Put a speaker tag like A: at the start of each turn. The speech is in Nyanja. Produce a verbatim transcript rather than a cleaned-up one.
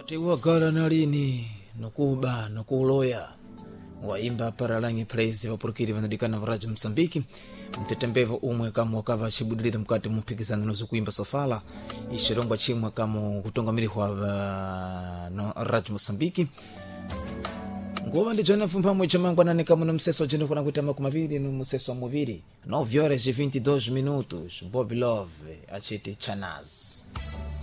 A: tiwagala nalini nokuba nokuloya waimba Paralangi Praise wapurukiri vanadikana varaji Msambiki mtetembevo umwe kama wakava chibudilira mkati mpikizana nozu kuimba sofala ishirongwa chimwa kama kutonga mili kwa uh, no raji Msambiki ngova ndi jona fumpa mwe chamangwa nane kama no mseso jino kuna kuitama kumaviri no mseso muviri nove horas e vinte e dois minutos Bob Love achiti Chanaz.